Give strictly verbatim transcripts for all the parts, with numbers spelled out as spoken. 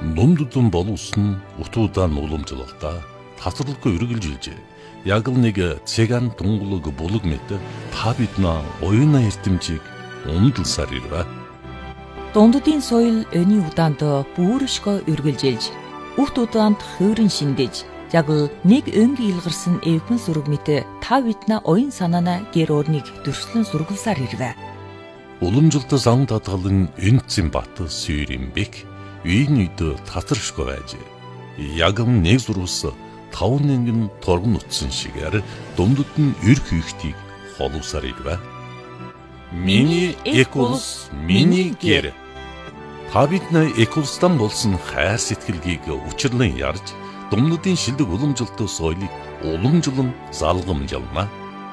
Ном дутун болуулсан утуудаа уламжлалтаа тасралгүй үргэлжилжээ. Яг л нэг цэган тунгалаг булаг мэт та биднээ оюуна эрдэмжийг ундалсаар ирвэ. Дунддын соёл өний удаанд бүршгөө үргэлжилж, үхт удаанд хөөрөн шиндэж, яг л нэг өнг илгарсан эвгэн сүрэг мэт та биднээ оюун санаана гэр орныг дөрслөн сургалсаар ирвэ. Уламжлалт зан татгалан энцэн бат сүйрэмбек үйн үйд татаршгүй байж. Яг нэг зурвас тав нэгэн торгон утсан шигээр дундад нь эр хийхтийг холуусаар ирвэ. Миний экулс, миний гэр. Та бидний экулстан болсон хайр сэтгэлгийг учирлан ярьж, дундадын шилдэг уламжлалт соёлыг уламжлан залгамжлана.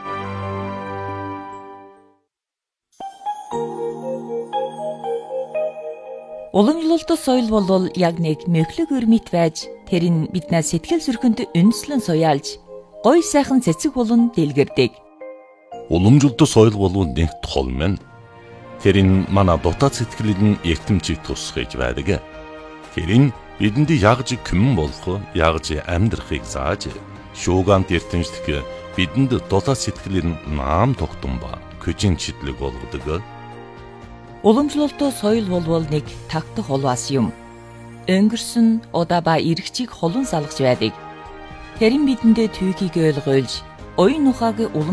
Уламжлалт соёл бол яг нэг мөхлөг өрмит байж, тэр нь биднээс сэтгэл зүрхэнд үнслэн суяалж, гой сайхан цэцэг болон дэлгэрдэг. Уламжлалт соёл бол нэг тол мэн. Тэр нь манай дотоод сэтгэлийн эртэмжийг тусгаж байдаг. Тэр нь бидэнд ягж күмэн болох, ягж амьдрахыг зааж, шуугант эртэмжлэх бидэнд дотоод сэтгэлийн наам тогтсон ба көжин читлэг болгодог. Уламжлалт соёл бол нэг тагтах холваас юм. Өнгөрсөн удаа ба эргчийг холон салгаж байдаг. Тэр нь бидэндээ түүхийг ойлгуулж, оюун ухааг